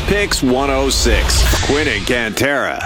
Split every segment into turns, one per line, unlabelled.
Pix 106. Quinn and Cantera.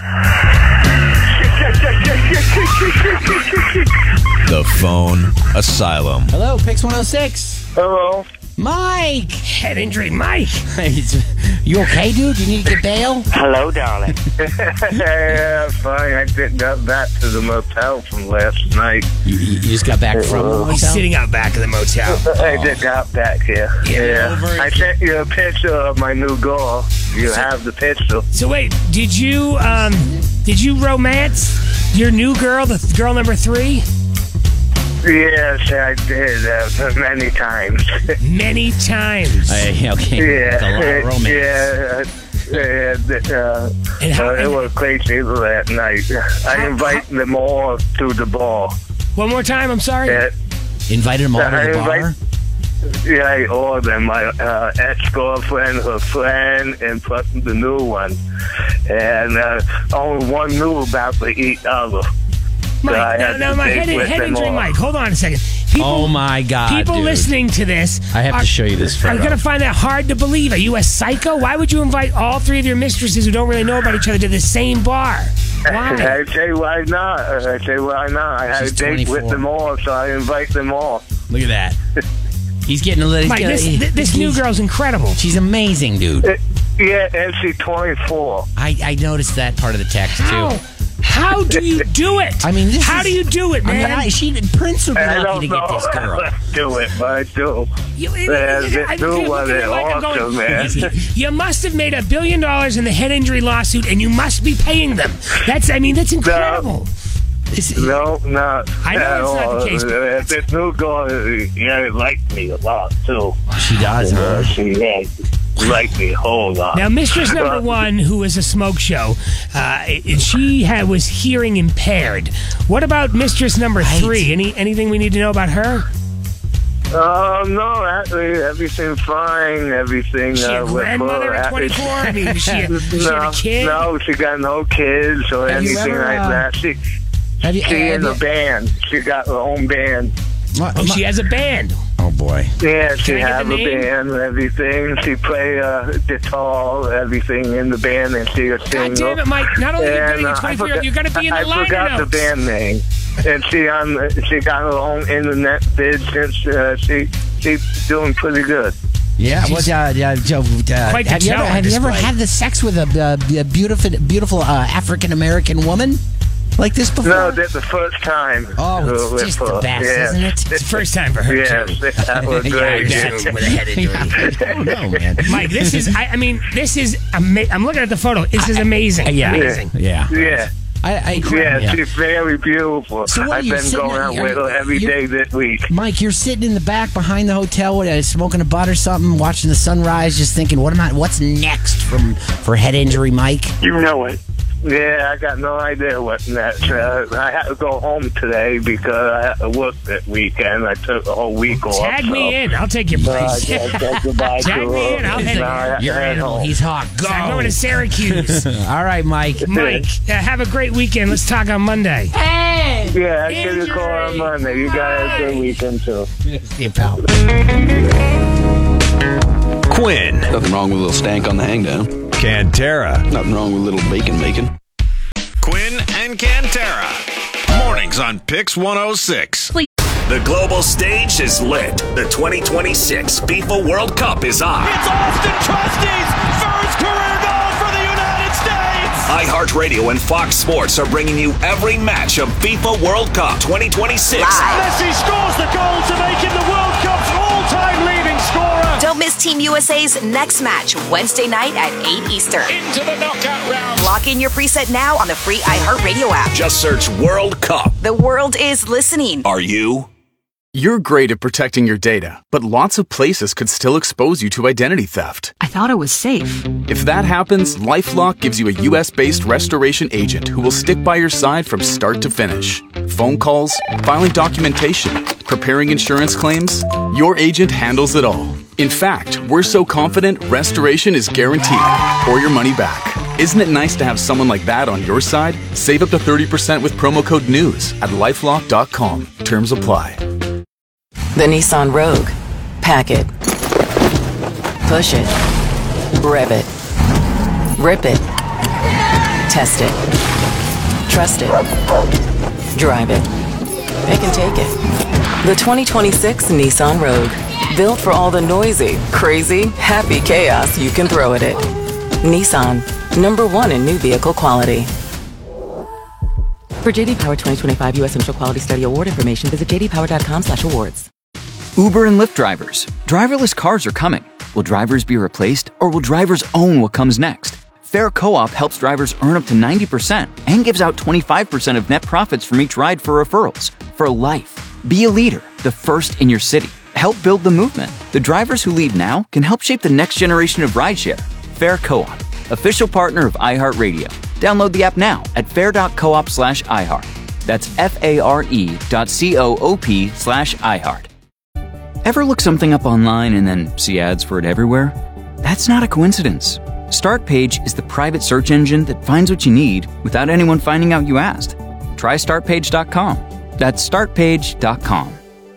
The Phone Asylum.
Hello, Pix 106.
Hello.
Mike.
Head injury, Mike.
You okay, dude? You need to get bail?
Hello, darling. Yeah, fine. I just got back to the motel from last night.
You just got back from the
He's
motel?
sitting out back of the motel.
I just got back here. Yeah. I sent you a picture of my new girl. You have the picture.
So wait, did you romance your new girl, the girl number 3?
Yes, I did many times.
Many times.
Okay. That's a lot of romance.
And how,
It was crazy that night. I invited them all to the bar.
one more time, I'm sorry.
Invited them all to the bar?
Yeah, all of them. My ex-girlfriend, her friend, and plus the new one. And only one knew about the other.
Mike, now my head injury, Mike. Hold on a second. People,
Oh, my God,
People
dude.
listening to this
I have to show you this photo.
are going to find that hard to believe. Are you a psycho? Why would you invite all 3 of your mistresses who don't really know about each other to the same bar? Why?
I say, why not? I had
She's
a date
24.
with them all, so I invite them all.
Look at that. He's getting a little...
Mike, this new girl's incredible.
She's amazing, dude.
Yeah, and she's 24.
I noticed that part of the text, too.
How do you do it?
I mean,
how do you do it, man?
Prince would be
I
lucky
don't
to get
know
this girl.
how to do it, but I do.
You must have made $1 billion in the head injury lawsuit, and you must be paying them. That's incredible.
No,
I know it's not the case.
This new girl, liked me a lot, too.
She does, huh?
She liked me a whole lot.
Now, mistress number 1, who is a smoke show, she was hearing impaired. What about mistress number 3? Anything we need to know about her?
No, actually, everything's fine. Everything
Is she a
with
grandmother
her.
at 24? I mean, is she a kid?
No, she got no kids or
Have you
anything
ever,
like that. She in a band. She got her own band.
She has a band.
Oh, boy.
Yeah, she
Can I get
has
the
a
name?
band and everything. She play guitar, everything in the band, and she a singer.
God damn it, Mike. Not only are you
And,
getting a 24-year-old, you're going to be in the
I
liner
forgot
notes.
the band name. And she got her own internet bid since she's doing pretty good.
Yeah, Joe,
Quite the
have you
talent
ever
display.
had the sex with a beautiful African-American woman like this before?
No, that's the first time.
Oh, it's just the best, isn't it?
It's the first time for her,
Yes,
too.
that was great.
With a head injury.
I don't know, man.
Mike, this is amazing. I'm looking at the photo. This is amazing.
Yeah.
Amazing.
Yeah.
Yeah.
Yeah.
She's very beautiful.
So what are
I've
you
been
sitting
going out
there-
with her every
you're-
day this week.
Mike, you're sitting in the back behind the hotel, smoking a butt or something, watching the sunrise, just thinking, what's next for head injury, Mike?
You know it. Yeah, I got no idea what's next. I had to go home today because I had to work that weekend. I took a whole week off.
Tag me in. I'll take your place.
Goodbye
Tag me in. I'll head in.
Your animal. He's hot. Go.
I'm going to Syracuse.
All right, Mike.
Mike, have a great weekend. Let's talk on Monday.
Yeah, I give you a call on Monday. You guys have a good weekend, too.
See you, pal.
Quinn.
Nothing wrong with a little stank on the hang down.
Cantera.
Nothing wrong with a little bacon making.
Quinn and Cantera. Mornings on Pix 106.
The global stage is lit. The 2026 FIFA World Cup is on.
It's Austin Trusty's first career goal for the United States!
iHeartRadio and Fox Sports are bringing you every match of FIFA World Cup 2026.
Messi scores the goal to make him the World Cup's all-time leading scorer!
Don't miss Team USA's next match, Wednesday night at 8 Eastern.
Into the knockout round!
Lock in your preset now on the free iHeartRadio app.
Just search World Cup.
The world is listening.
Are you?
You're great at protecting your data, but lots of places could still expose you to identity theft.
I thought it was safe.
If that happens, LifeLock gives you a U.S.-based restoration agent who will stick by your side from start to finish. Phone calls, filing documentation, preparing insurance claims, your agent handles it all. In fact, we're so confident restoration is guaranteed or your money back. Isn't it nice to have someone like that on your side? Save up to 30% with promo code NEWS at LifeLock.com. Terms apply.
The Nissan Rogue. Pack it. Push it. Rev it. Rip it. Test it. Trust it. Drive it. It can take it. The 2026 Nissan Rogue. Built for all the noisy, crazy, happy chaos you can throw at it. Nissan. #1 in new vehicle quality. For JD Power 2025 U.S. Initial Quality Study Award information, visit jdpower.com/awards.
Uber and Lyft drivers. Driverless cars are coming. Will drivers be replaced, or will drivers own what comes next? Fair Co-op helps drivers earn up to 90% and gives out 25% of net profits from each ride for referrals. For life. Be a leader, the first in your city. Help build the movement. The drivers who lead now can help shape the next generation of rideshare. Fair Co-op, official partner of iHeartRadio. Download the app now at fair.coop/iHeart. That's FARE.coop/iHeart. Ever look something up online and then see ads for it everywhere? That's not a coincidence. Startpage is the private search engine that finds what you need without anyone finding out you asked. Try startpage.com. That's startpage.com.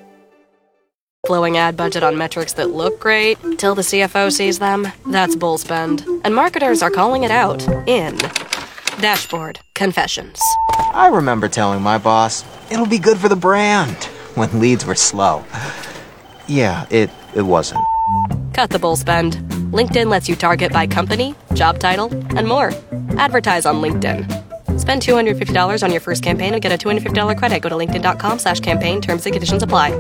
Flowing ad budget on metrics that look great till the CFO sees them. That's bull spend. And marketers are calling it out in Dashboard Confessions.
I remember telling my boss, it'll be good for the brand, when leads were slow. Yeah, it wasn't.
Cut the bull spend. LinkedIn lets you target by company, job title, and more. Advertise on LinkedIn. Spend $250 on your first campaign and get a $250 credit. Go to linkedin.com/campaign. Terms and conditions apply.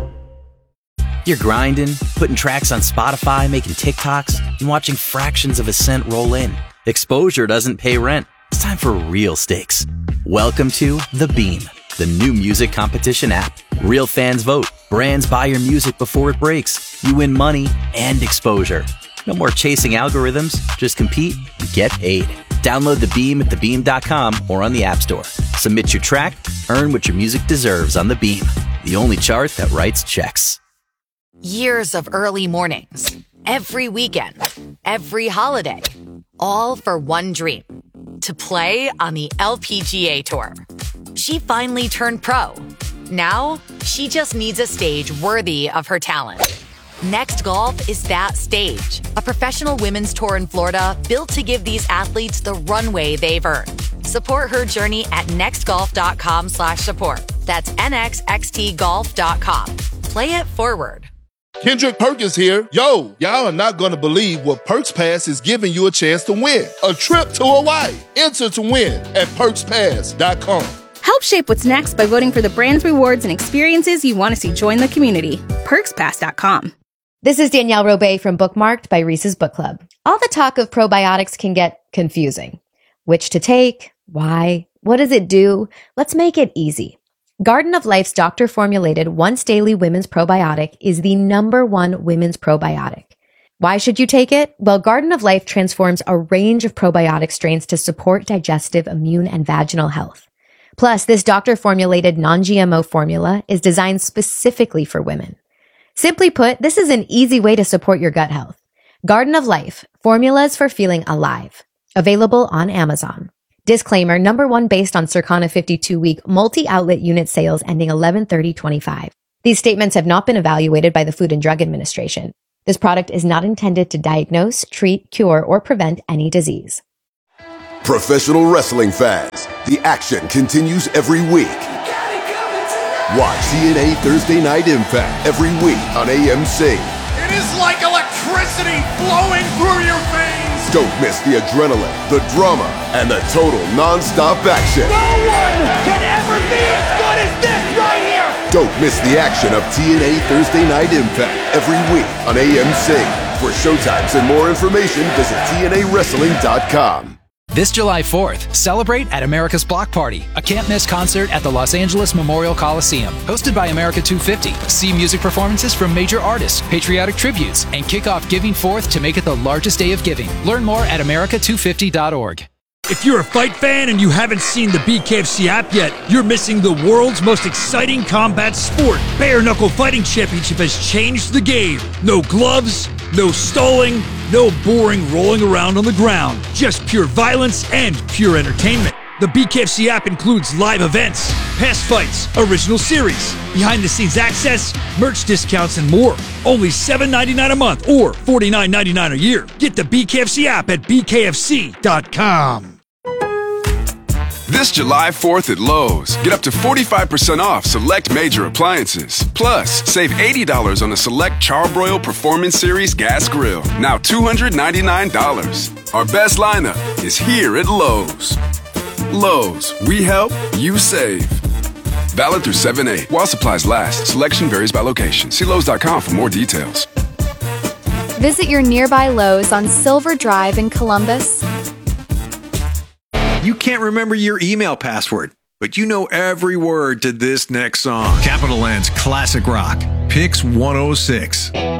You're grinding, putting tracks on Spotify, making TikToks, and watching fractions of a cent roll in. Exposure doesn't pay rent. It's time for real stakes. Welcome to The Beam, the new music competition app. Real fans vote. Brands buy your music before it breaks. You win money and exposure. No more chasing algorithms. Just compete and get paid. Download The Beam at thebeam.com or on the App Store. Submit your track, earn what your music deserves on The Beam, the only chart that writes checks.
Years of early mornings, every weekend, every holiday, all for one dream, to play on the LPGA Tour. She finally turned pro. Now, she just needs a stage worthy of her talent. Next Golf is that stage, a professional women's tour in Florida built to give these athletes the runway they've earned. Support her journey at nextgolf.com/support. That's nxxtgolf.com. Play it forward.
Kendrick Perkins here. Yo, y'all are not going to believe what Perks Pass is giving you a chance to win. A trip to Hawaii. Enter to win at perkspass.com.
Help shape what's next by voting for the brands, rewards, and experiences you want to see join the community. perkspass.com.
This is Danielle Robay from Bookmarked by Reese's Book Club. All the talk of probiotics can get confusing. Which to take? Why? What does it do? Let's make it easy. Garden of Life's doctor-formulated once-daily women's probiotic is the #1 women's probiotic. Why should you take it? Well, Garden of Life transforms a range of probiotic strains to support digestive, immune, and vaginal health. Plus, this doctor-formulated non-GMO formula is designed specifically for women. Simply put, this is an easy way to support your gut health. Garden of Life, formulas for feeling alive. Available on Amazon. Disclaimer, #1 based on Circana 52-week multi-outlet unit sales ending 11/30/25. These statements have not been evaluated by the Food and Drug Administration. This product is not intended to diagnose, treat, cure, or prevent any disease.
Professional wrestling fans, the action continues every week. Watch TNA Thursday Night Impact every week on AMC.
It is like electricity flowing through your veins.
Don't miss the adrenaline, the drama, and the total non-stop action.
No one can ever be as good as this right here.
Don't miss the action of TNA Thursday Night Impact every week on AMC. For showtimes and more information, visit TNAWrestling.com.
This July 4th, celebrate at America's Block Party, a can't-miss concert at the Los Angeles Memorial Coliseum. Hosted by America 250. See music performances from major artists, patriotic tributes, and kick off Giving Forth to make it the largest day of giving. Learn more at america250.org.
If you're a fight fan and you haven't seen the BKFC app yet, you're missing the world's most exciting combat sport. Bare Knuckle Fighting Championship has changed the game. No gloves, no stalling, no boring rolling around on the ground. Just pure violence and pure entertainment. The BKFC app includes live events, past fights, original series, behind-the-scenes access, merch discounts, and more. Only $7.99 a month or $49.99 a year. Get the BKFC app at bkfc.com.
This July 4th at Lowe's, get up to 45% off select major appliances. Plus, save $80 on a select Charbroil Performance Series gas grill, now $299. Our best lineup is here at Lowe's. Lowe's, we help, you save. Valid through 7/8. While supplies last, selection varies by location. See Lowe's.com for more details.
Visit your nearby Lowe's on Silver Drive in Columbus.
You can't remember your email password, but you know every word to this next song. Capital Land's classic rock, Pix 106.